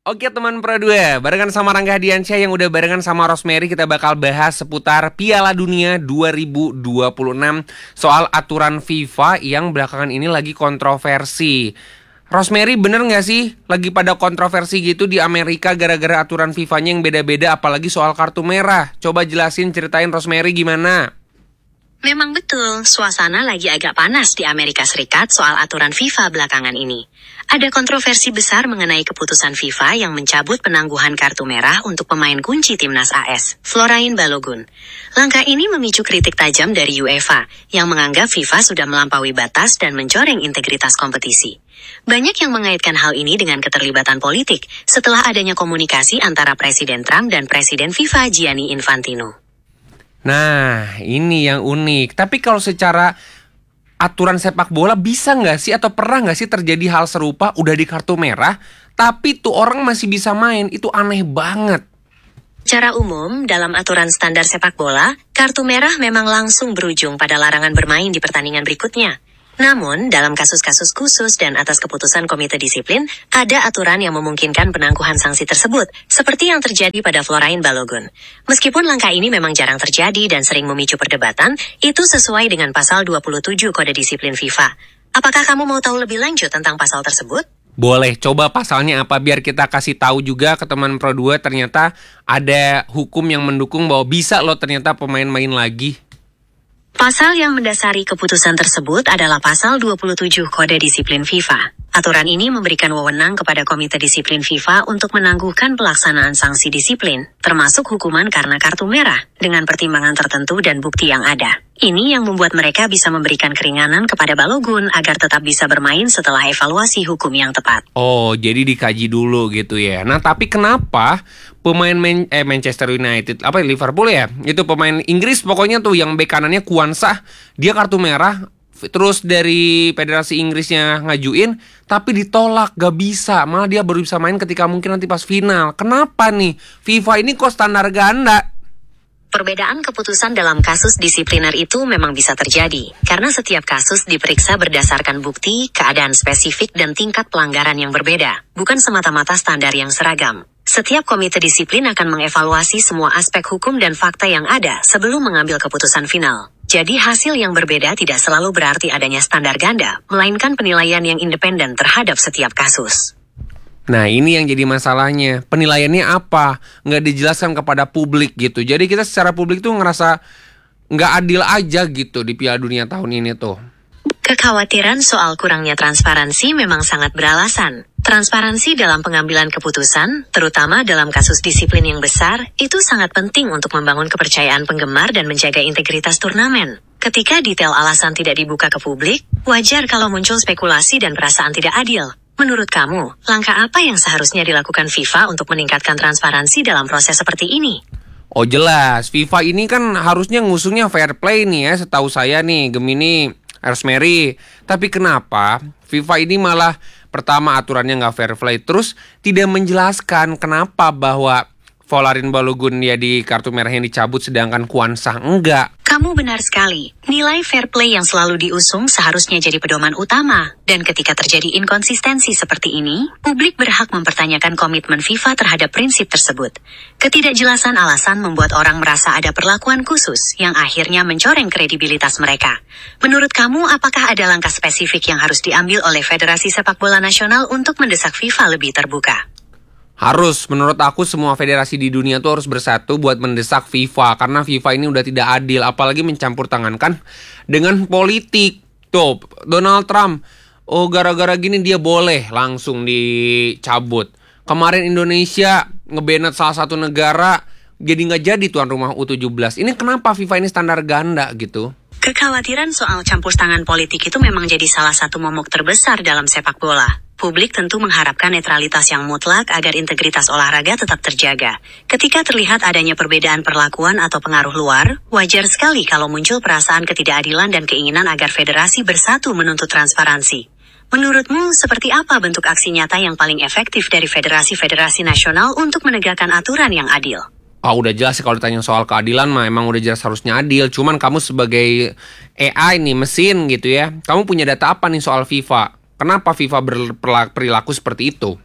Oke teman Pro 2, barengan sama Rangga Hadiansyah yang udah barengan sama Rosemary, kita bakal bahas seputar Piala Dunia 2026, soal aturan FIFA yang belakangan ini lagi kontroversi. Rosemary, bener nggak sih lagi pada kontroversi gitu di Amerika gara-gara aturan FIFA-nya yang beda-beda, apalagi soal kartu merah? Coba jelasin, ceritain Rosemary gimana? Memang betul, suasana lagi agak panas di Amerika Serikat soal aturan FIFA belakangan ini. Ada kontroversi besar mengenai keputusan FIFA yang mencabut penangguhan kartu merah untuk pemain kunci timnas AS, Florain Balogun. Langkah ini memicu kritik tajam dari UEFA, yang menganggap FIFA sudah melampaui batas dan mencoreng integritas kompetisi. Banyak yang mengaitkan hal ini dengan keterlibatan politik setelah adanya komunikasi antara Presiden Trump dan Presiden FIFA Gianni Infantino. Nah, ini yang unik. Tapi kalau secara aturan sepak bola bisa nggak sih atau pernah nggak sih terjadi hal serupa udah di kartu merah, tapi tuh orang masih bisa main? Itu aneh banget. Secara umum, dalam aturan standar sepak bola, kartu merah memang langsung berujung pada larangan bermain di pertandingan berikutnya. Namun, dalam kasus-kasus khusus dan atas keputusan komite disiplin, ada aturan yang memungkinkan penangguhan sanksi tersebut, seperti yang terjadi pada Florain Balogun. Meskipun langkah ini memang jarang terjadi dan sering memicu perdebatan, itu sesuai dengan pasal 27 Kode Disiplin FIFA. Apakah kamu mau tahu lebih lanjut tentang pasal tersebut? Boleh, coba pasalnya apa biar kita kasih tahu juga ke teman Pro 2 ternyata ada hukum yang mendukung bahwa bisa loh ternyata pemain main lagi. Pasal yang mendasari keputusan tersebut adalah pasal 27 Kode Disiplin FIFA. Aturan ini memberikan wewenang kepada Komite Disiplin FIFA untuk menangguhkan pelaksanaan sanksi disiplin, termasuk hukuman karena kartu merah, dengan pertimbangan tertentu dan bukti yang ada. Ini yang membuat mereka bisa memberikan keringanan kepada Balogun agar tetap bisa bermain setelah evaluasi hukum yang tepat. Oh, jadi dikaji dulu gitu ya. Nah, tapi kenapa pemain Manchester United, Liverpool ya? Itu pemain Inggris pokoknya tuh yang bek kanannya Kwanzaa, dia kartu merah. Terus dari Federasi Inggrisnya ngajuin, tapi ditolak, gak bisa. Malah dia baru bisa main ketika mungkin nanti pas final. Kenapa nih? FIFA ini kok standar ganda? Perbedaan keputusan dalam kasus disipliner itu memang bisa terjadi, karena setiap kasus diperiksa berdasarkan bukti, keadaan spesifik, dan tingkat pelanggaran yang berbeda, bukan semata-mata standar yang seragam. Setiap komite disiplin akan mengevaluasi semua aspek hukum dan fakta yang ada sebelum mengambil keputusan final. Jadi hasil yang berbeda tidak selalu berarti adanya standar ganda, melainkan penilaian yang independen terhadap setiap kasus. Nah, ini yang jadi masalahnya. Penilaiannya apa? Nggak dijelaskan kepada publik gitu. Jadi kita secara publik tuh ngerasa nggak adil aja gitu di Piala Dunia tahun ini tuh. Kekhawatiran soal kurangnya transparansi memang sangat beralasan. Transparansi dalam pengambilan keputusan, terutama dalam kasus disiplin yang besar, itu sangat penting untuk membangun kepercayaan penggemar dan menjaga integritas turnamen. Ketika detail alasan tidak dibuka ke publik, wajar kalau muncul spekulasi dan perasaan tidak adil. Menurut kamu, langkah apa yang seharusnya dilakukan FIFA untuk meningkatkan transparansi dalam proses seperti ini? Oh jelas, FIFA ini kan harusnya ngusungnya fair play nih ya, setahu saya nih, Gemini, Rosemary. Tapi kenapa FIFA ini malah pertama aturannya nggak fair play, terus tidak menjelaskan kenapa bahwa Florain Balogun ya di kartu merah yang dicabut sedangkan Kwanzaa enggak. Kamu benar sekali. Nilai fair play yang selalu diusung seharusnya jadi pedoman utama. Dan ketika terjadi inkonsistensi seperti ini, publik berhak mempertanyakan komitmen FIFA terhadap prinsip tersebut. Ketidakjelasan alasan membuat orang merasa ada perlakuan khusus yang akhirnya mencoreng kredibilitas mereka. Menurut kamu, apakah ada langkah spesifik yang harus diambil oleh Federasi Sepak Bola Nasional untuk mendesak FIFA lebih terbuka? Harus, menurut aku semua federasi di dunia tuh harus bersatu buat mendesak FIFA. Karena FIFA ini udah tidak adil, apalagi mencampur tangankan dengan politik. Tuh, Donald Trump, oh gara-gara gini dia boleh langsung dicabut. Kemarin Indonesia ngebanet salah satu negara, jadi nggak jadi tuan rumah U17. Ini kenapa FIFA ini standar ganda gitu? Kekhawatiran soal campur tangan politik itu memang jadi salah satu momok terbesar dalam sepak bola. Publik tentu mengharapkan netralitas yang mutlak agar integritas olahraga tetap terjaga. Ketika terlihat adanya perbedaan perlakuan atau pengaruh luar, wajar sekali kalau muncul perasaan ketidakadilan dan keinginan agar federasi bersatu menuntut transparansi. Menurutmu, seperti apa bentuk aksi nyata yang paling efektif dari federasi-federasi nasional untuk menegakkan aturan yang adil? Oh, udah jelas sih kalau ditanya soal keadilan mah emang udah jelas harusnya adil. Cuman kamu sebagai AI nih, mesin gitu ya, kamu punya data apa nih soal FIFA? Kenapa FIFA berperilaku seperti itu?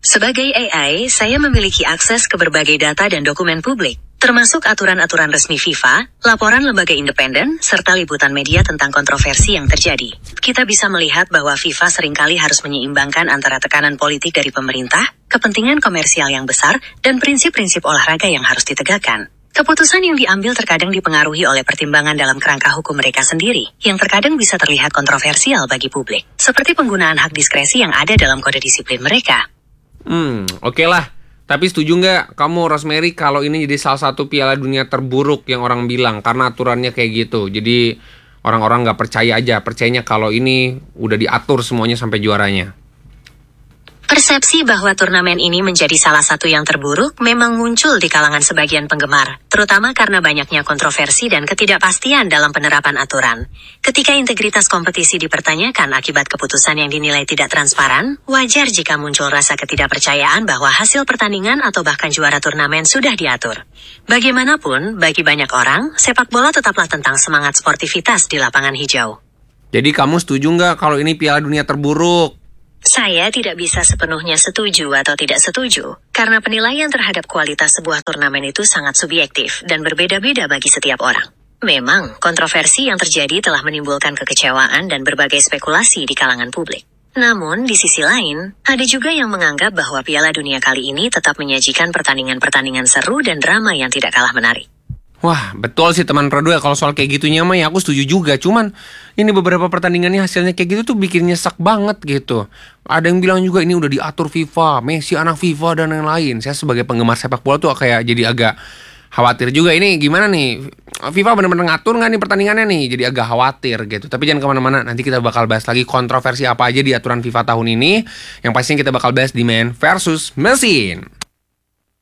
Sebagai AI, saya memiliki akses ke berbagai data dan dokumen publik, termasuk aturan-aturan resmi FIFA, laporan lembaga independen, serta liputan media tentang kontroversi yang terjadi. Kita bisa melihat bahwa FIFA seringkali harus menyeimbangkan antara tekanan politik dari pemerintah, kepentingan komersial yang besar, dan prinsip-prinsip olahraga yang harus ditegakkan. Keputusan yang diambil terkadang dipengaruhi oleh pertimbangan dalam kerangka hukum mereka sendiri, yang terkadang bisa terlihat kontroversial bagi publik, seperti penggunaan hak diskresi yang ada dalam kode disiplin mereka. Oke lah. Tapi setuju nggak kamu, Rosemary, kalau ini jadi salah satu Piala Dunia terburuk yang orang bilang karena aturannya kayak gitu. Jadi orang-orang nggak percaya aja, percayanya kalau ini udah diatur semuanya sampai juaranya. Persepsi bahwa turnamen ini menjadi salah satu yang terburuk memang muncul di kalangan sebagian penggemar, terutama karena banyaknya kontroversi dan ketidakpastian dalam penerapan aturan. Ketika integritas kompetisi dipertanyakan akibat keputusan yang dinilai tidak transparan, wajar jika muncul rasa ketidakpercayaan bahwa hasil pertandingan atau bahkan juara turnamen sudah diatur. Bagaimanapun, bagi banyak orang, sepak bola tetaplah tentang semangat sportivitas di lapangan hijau. Jadi kamu setuju nggak kalau ini Piala Dunia terburuk? Saya tidak bisa sepenuhnya setuju atau tidak setuju, karena penilaian terhadap kualitas sebuah turnamen itu sangat subjektif dan berbeda-beda bagi setiap orang. Memang, kontroversi yang terjadi telah menimbulkan kekecewaan dan berbagai spekulasi di kalangan publik. Namun, di sisi lain, ada juga yang menganggap bahwa Piala Dunia kali ini tetap menyajikan pertandingan-pertandingan seru dan drama yang tidak kalah menarik. Wah, betul sih teman Prodo ya, kalau soal kayak gitunya mah ya aku setuju juga. Cuman ini beberapa pertandingannya hasilnya kayak gitu tuh bikin nyesek banget gitu. Ada yang bilang juga ini udah diatur FIFA, Messi anak FIFA dan yang lain. Saya sebagai penggemar sepak bola tuh kayak jadi agak khawatir juga. Ini gimana nih, FIFA benar-benar ngatur nggak nih pertandingannya nih? Jadi agak khawatir gitu. Tapi jangan kemana-mana, nanti kita bakal bahas lagi kontroversi apa aja di aturan FIFA tahun ini. Yang pastinya kita bakal bahas di Man versus Mesin.